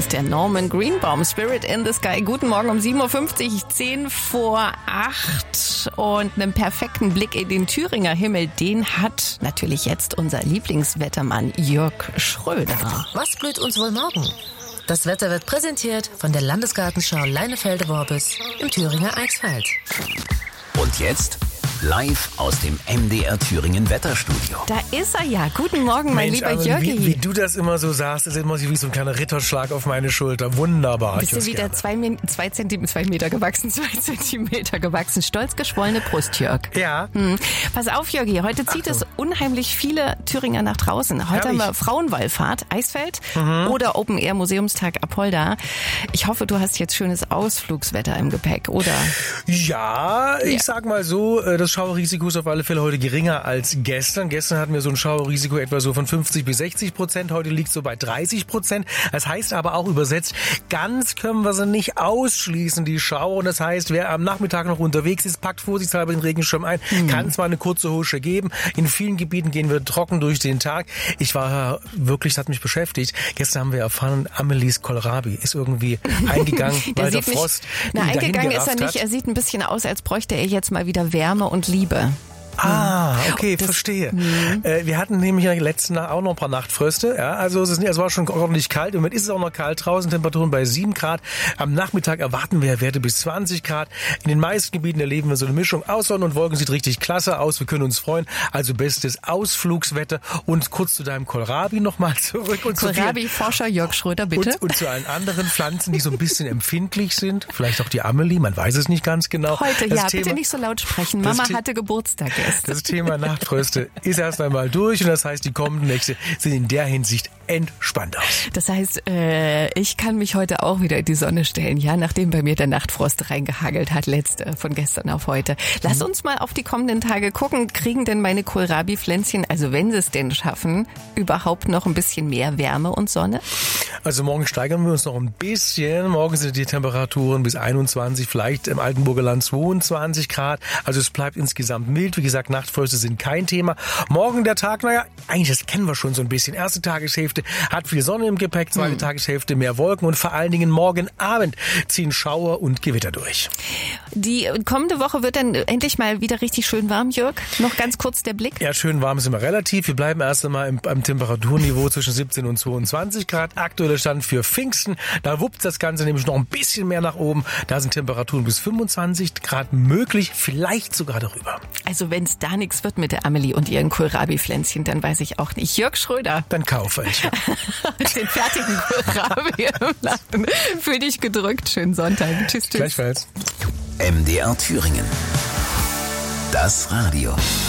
ist der Norman Greenbaum, Spirit in the Sky. Guten Morgen um 7.50 Uhr, 10 vor 8. Und einen perfekten Blick in den Thüringer Himmel, den hat natürlich jetzt unser Lieblingswettermann Jörg Schröder. Was blüht uns wohl morgen? Das Wetter wird präsentiert von der Landesgartenschau Leinefelde-Worbis im Thüringer Eichsfeld. Und jetzt live aus dem MDR Thüringen Wetterstudio. Da ist er ja. Guten Morgen, mein lieber Jörgi. Wie du das immer so sagst, ist immer wie so ein kleiner Ritterschlag auf meine Schulter. Wunderbar. Bist du wieder 2 Meter gewachsen, 2 Zentimeter gewachsen. Stolz geschwollene Brust, Jörg. Ja. Pass auf, Jörgi, heute zieht es unheimlich viele Thüringer nach draußen. Heute haben wir Frauenwallfahrt, Eisfeld oder Open Air Museumstag Apolda. Ich hoffe, du hast jetzt schönes Ausflugswetter im Gepäck, oder? Ja, ich sag mal so, das Schauerrisiko ist auf alle Fälle heute geringer als gestern. Gestern hatten wir so ein Schauerrisiko etwa so von 50-60%. Heute liegt es so bei 30%. Das heißt aber auch übersetzt, ganz können wir sie nicht ausschließen, die Schauer. Und das heißt, wer am Nachmittag noch unterwegs ist, packt vorsichtshalber den Regenschirm ein. Kann zwar eine kurze Husche geben. In vielen Gebieten gehen wir trocken durch den Tag. Ich war wirklich, das hat mich beschäftigt. Gestern haben wir erfahren, Amelies Kohlrabi ist irgendwie eingegangen, weil der Frost ihn dahin eingegangen ist er gerafft nicht. hat. Er sieht ein bisschen aus, als bräuchte er jetzt mal wieder Wärme und Liebe. Okay, verstehe. Wir hatten nämlich in der letzten Nacht auch noch ein paar Nachtfröste. Ja, also es war schon ordentlich kalt. Im Moment ist es auch noch kalt draußen, Temperaturen bei 7 Grad. Am Nachmittag erwarten wir Werte bis 20 Grad. In den meisten Gebieten erleben wir so eine Mischung aus Sonne und Wolken. Sieht richtig klasse aus. Wir können uns freuen. Also bestes Ausflugswetter. Und kurz zu deinem Kohlrabi nochmal zurück. Kohlrabi-Forscher Jörg Schröder, bitte. Und zu allen anderen Pflanzen, die so ein bisschen empfindlich sind. Vielleicht auch die Amelie, man weiß es nicht ganz genau. Heute, bitte nicht so laut sprechen. Mama hatte Geburtstag gestern. Das Thema Nachtfröste ist erst einmal durch und das heißt, die kommenden Nächte sehen in der Hinsicht entspannt aus. Das heißt, ich kann mich heute auch wieder in die Sonne stellen, ja, nachdem bei mir der Nachtfrost reingehagelt hat, von gestern auf heute. Lass uns mal auf die kommenden Tage gucken. Kriegen denn meine Kohlrabi-Pflänzchen, also wenn sie es denn schaffen, überhaupt noch ein bisschen mehr Wärme und Sonne? Also morgen steigern wir uns noch ein bisschen. Morgen sind die Temperaturen bis 21, vielleicht im Altenburger Land 22 Grad. Also es bleibt insgesamt mild. Wie gesagt, Nachtfröste sind kein Thema. Morgen der Tag, eigentlich das kennen wir schon so ein bisschen. Erste Tageshälfte hat viel Sonne im Gepäck, zweite Tageshälfte mehr Wolken und vor allen Dingen morgen Abend ziehen Schauer und Gewitter durch. Die kommende Woche wird dann endlich mal wieder richtig schön warm, Jörg. Noch ganz kurz der Blick. Ja, schön warm ist immer relativ. Wir bleiben erst einmal am Temperaturniveau zwischen 17 und 22 Grad. Aktueller Stand für Pfingsten. Da wuppt das Ganze nämlich noch ein bisschen mehr nach oben. Da sind Temperaturen bis 25 Grad möglich, vielleicht sogar darüber. Also wenn es da nichts wird mit der Amelie und ihren Kohlrabi-Pflänzchen, dann weiß ich auch nicht. Jörg Schröder. Dann kaufe ich. Den fertigen Kohlrabi im Laden. Für dich gedrückt. Schönen Sonntag. Tschüss. Gleichfalls. MDR Thüringen. Das Radio.